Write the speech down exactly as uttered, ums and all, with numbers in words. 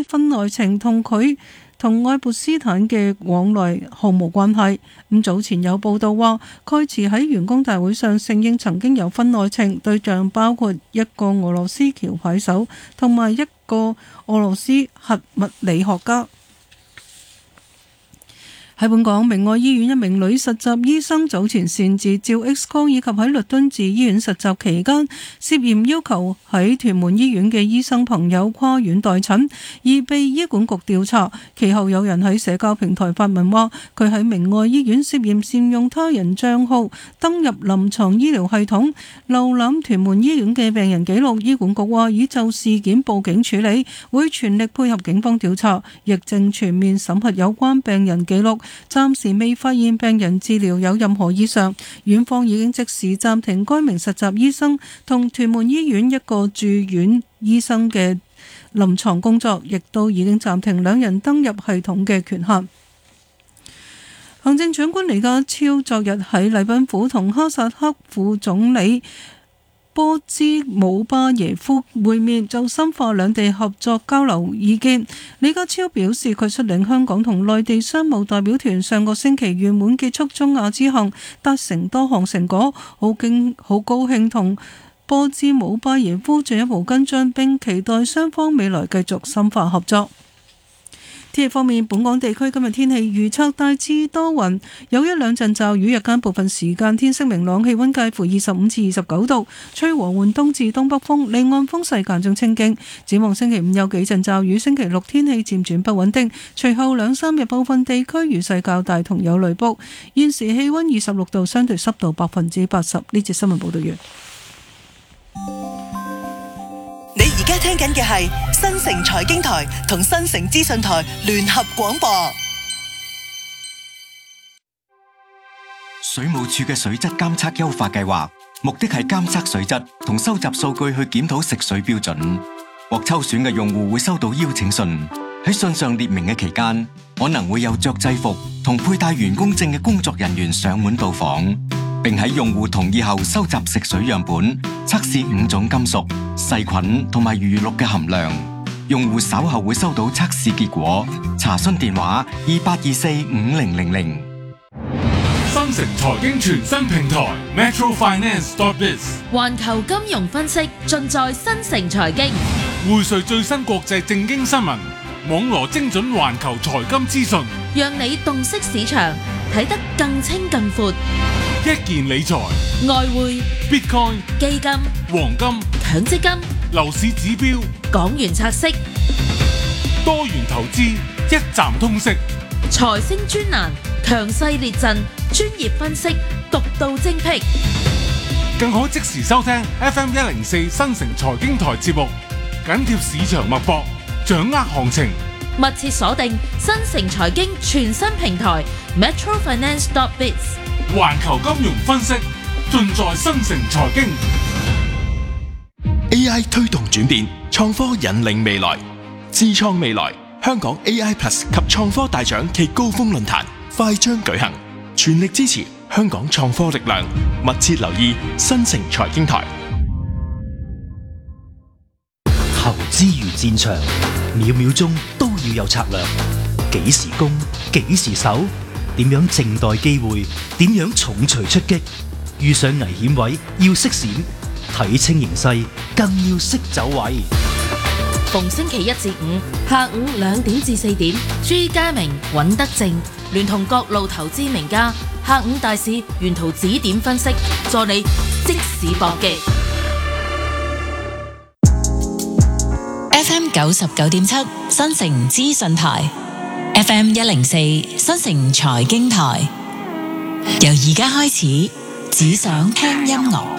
婚外情同佢同愛潑斯坦嘅往來毫無關係。咁早前有報道話，蓋茨喺員工大會上承認曾經有婚外情，對象包括一個俄羅斯橋牌手同埋一個俄羅斯核物理學家。喺本港，明愛醫院一名女實習醫生早前擅自照 X 光，以及喺律敦治醫院實習期間涉嫌要求喺屯門醫院嘅醫生朋友跨院代診，而被醫管局調查。其後有人喺社交平台發文話，佢喺明愛醫院涉嫌善用他人帳號登入臨床醫療系統，瀏覽屯門醫院嘅病人記錄。醫管局話已就事件報警處理，會全力配合警方調查，亦正全面審核有關病人記錄。暫時未發現病人治療有任何異常，院方已經即時暫停該名實習醫生同屯門醫院一個住院醫生嘅臨床工作，亦都已經暫停兩人登入系統嘅權限。行政長官李家超昨日喺禮賓府同哈薩克副總理波茲姆巴耶夫會面，就深化兩地合作交流意見。李家超表示，佢率領香港同內地商務代表團上個星期圓滿結束中亞之行，達成多項成果，好驚好高興同波茲姆巴耶夫進一步跟進，並期待雙方未來繼續深化合作。天氣方面，本港地區今日天氣預測大致多雲，有一兩陣驟雨，日間部分時間天色明朗，氣溫介乎二十五至二十九度，吹和緩東至東北風，離岸風勢間中清勁。展望星期五有幾陣驟雨，星期六天氣漸轉不穩定，隨後兩三日部分地區雨勢較大同有雷暴。現時氣溫二十六度，相對濕度百分之八十。呢節新聞報道完。 你而家聽緊嘅係新城財經台同新城資訊台聯合廣播。 水務署嘅水質監測優化計劃，目的係監測水質同收集數據去檢討食水標準。獲抽選嘅用戶會收到邀請信，喺信上列明嘅期間，可能會有着制服同佩戴員工證嘅工作人員上門到訪，並喺用戶同意後收集食水樣本，測試五種金屬、細菌同埋餘氯嘅含量。用戶稍後會收到測試結果。查詢電話二八二四五零零零。 新城財經全新平台 Metro Finance dot biz， 環球金融分析盡在新城財經， 匯萃最新國際政經新聞，網羅精準環球財金資訊， 讓你洞悉市場，睇得更清更闊。 一件理財、 外匯、 Bitcoin、 基金、 黃金、 強積金、 樓市指標、 港元拆息、 多元投資，一站通識。 財星專欄，強勢列陣，專業分析，獨到精闢。 更可即時收聽 F M 一零四新城財經台節目，緊貼市場脈搏，掌握行情。 密切鎖定新城財經全新平台 Metro Finance dot biz， 環球金融分析盡在新城財經。 A I 推動轉變，創科引領未來，智創未來。香港 A I Plus 及創科大獎暨高峰論壇快將舉行，全力支持香港創科力量，密切留意新城財經台。 投資如戰場，秒秒鐘都要有策略，幾時攻，幾時守，點樣靜待機會，點樣重錘出擊，遇上危險位要識閃，睇清形勢更要識走位。 逢星期一至五下午兩點至四點，朱家明、尹德正聯同各路投資名家，下午大市沿途指點分析，助你即時搏擊。 F M 九十九點七新城資訊台 ，F M 一零四新城財經台，由而家開始，只想聽音樂。